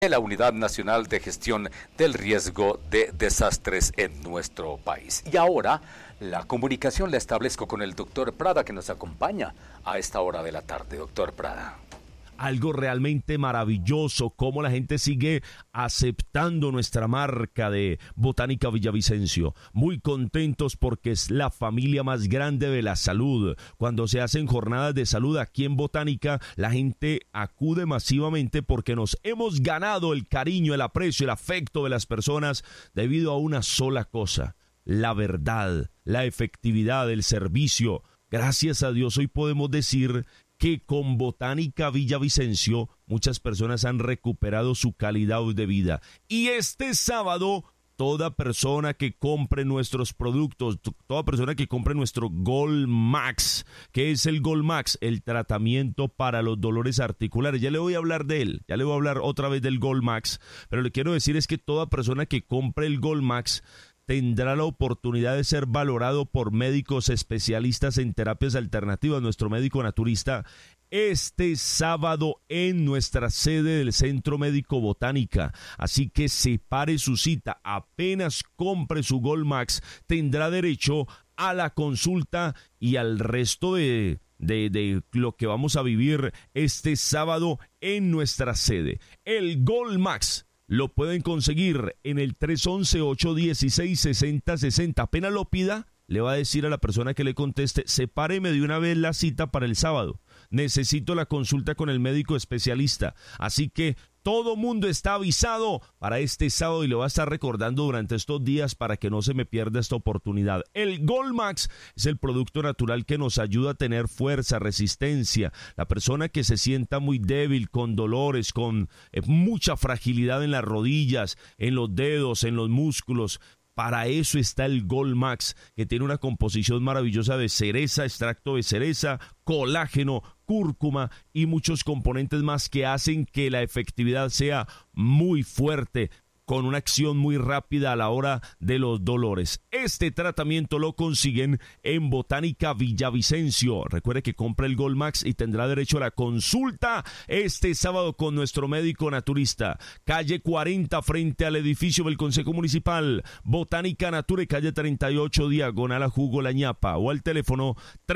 de la Unidad Nacional de Gestión del Riesgo de Desastres en nuestro país. Y ahora la comunicación la establezco con el doctor Prada, que nos acompaña a esta hora de la tarde. Doctor Prada. Algo realmente maravilloso, cómo la gente sigue aceptando nuestra marca de Botánica Villavicencio. Muy contentos porque es la familia más grande de la salud. Cuando se hacen jornadas de salud aquí en Botánica, la gente acude masivamente porque nos hemos ganado el cariño, el aprecio, el afecto de las personas debido a una sola cosa: la verdad, la efectividad del servicio. Gracias a Dios hoy podemos decir que con Botánica Villavicencio muchas personas han recuperado su calidad de vida. Y este sábado, toda persona que compre nuestros productos, toda persona que compre nuestro Gold Max, ¿qué es el Gold Max? El tratamiento para los dolores articulares. Ya le voy a hablar de él, ya le voy a hablar otra vez del Gold Max, pero le quiero decir es que toda persona que compre el Gold Max tendrá la oportunidad de ser valorado por médicos especialistas en terapias alternativas, nuestro médico naturista, este sábado en nuestra sede del Centro Médico Botánica. Así que separe su cita, apenas compre su Gold Max, tendrá derecho a la consulta y al resto de lo que vamos a vivir este sábado en nuestra sede. El Gold Max lo pueden conseguir en el 311-816-6060. Apenas lo pida, le va a decir a la persona que le conteste: sepáreme de una vez la cita para el sábado. Necesito la consulta con el médico especialista. Así que todo mundo está avisado para este sábado y lo va a estar recordando durante estos días para que no se me pierda esta oportunidad. El Gold Max es el producto natural que nos ayuda a tener fuerza, resistencia. La persona que se sienta muy débil, con dolores, con mucha fragilidad en las rodillas, en los dedos, en los músculos. Para eso está el Gold Max, que tiene una composición maravillosa de cereza, extracto de cereza, colágeno, cúrcuma y muchos componentes más que hacen que la efectividad sea muy fuerte, con una acción muy rápida a la hora de los dolores. Este tratamiento lo consiguen en Botánica Villavicencio. Recuerde que compra el Gold Max y tendrá derecho a la consulta este sábado con nuestro médico naturista. Calle 40 frente al edificio del Consejo Municipal. Botánica Nature, calle 38 diagonal a Jugo La Ñapa, o al teléfono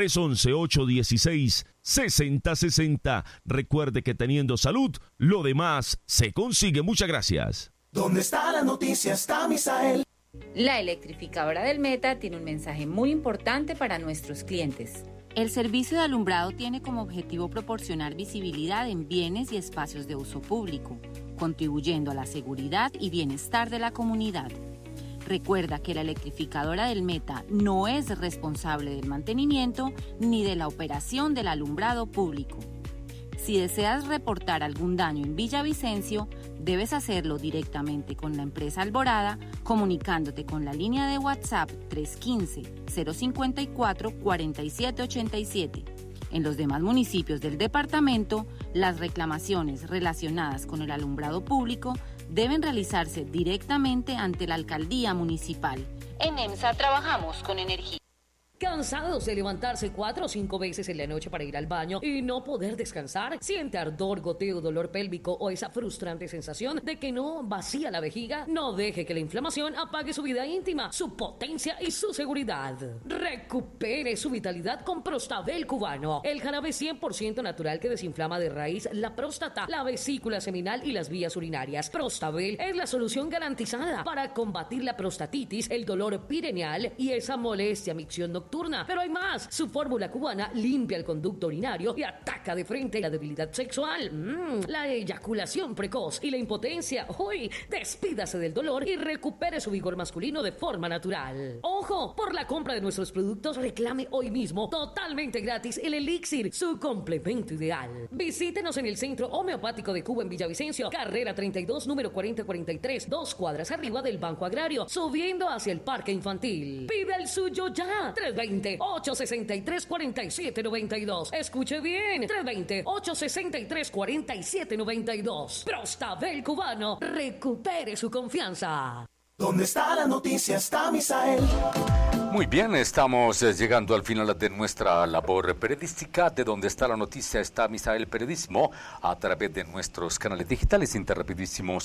311-816-6060. Recuerde que teniendo salud, lo demás se consigue. Muchas gracias. ¿Dónde está la noticia? Está Misael. La electrificadora del Meta tiene un mensaje muy importante para nuestros clientes. El servicio de alumbrado tiene como objetivo proporcionar visibilidad en bienes y espacios de uso público, contribuyendo a la seguridad y bienestar de la comunidad. Recuerda que la electrificadora del Meta no es responsable del mantenimiento ni de la operación del alumbrado público. Si deseas reportar algún daño en Villavicencio, debes hacerlo directamente con la empresa Alborada, comunicándote con la línea de WhatsApp 315-054-4787. En los demás municipios del departamento, las reclamaciones relacionadas con el alumbrado público deben realizarse directamente ante la alcaldía municipal. En EMSA trabajamos con energía. ¿Cansados de levantarse 4 o 5 veces en la noche para ir al baño y no poder descansar? ¿Siente ardor, goteo, dolor pélvico o esa frustrante sensación de que no vacía la vejiga? No deje que la inflamación apague su vida íntima, su potencia y su seguridad. Recupere su vitalidad con Prostabel cubano, el jarabe 100% natural que desinflama de raíz la próstata, la vesícula seminal y las vías urinarias. Prostabel es la solución garantizada para combatir la prostatitis, el dolor pireneal y esa molestia micción nocturna. Pero hay más. Su fórmula cubana limpia el conducto urinario y ataca de frente la debilidad sexual, la eyaculación precoz y la impotencia. Hoy, despídase del dolor y recupere su vigor masculino de forma natural. ¡Ojo! Por la compra de nuestros productos, reclame hoy mismo totalmente gratis el Elixir, su complemento ideal. Visítenos en el Centro Homeopático de Cuba en Villavicencio, carrera 32, número 4043, 2 cuadras arriba del Banco Agrario, subiendo hacia el Parque Infantil. ¡Pide el suyo ya! 320-863-4792. Escuche bien, 320-863-4792. Prostabel cubano, recupere su confianza. ¿Dónde está la noticia? Está Misael. Muy bien, estamos llegando al final de nuestra labor periodística. De donde está la noticia está Misael Periodismo, a través de nuestros canales digitales interrapidísimos